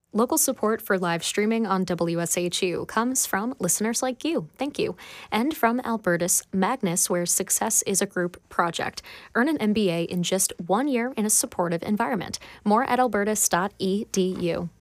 Local support for live streaming on WSHU comes from listeners like you. Thank you. And from Alberta's Magnus, where success is a group project. Earn an MBA in just 1 year in a supportive environment. More at albertus.edu.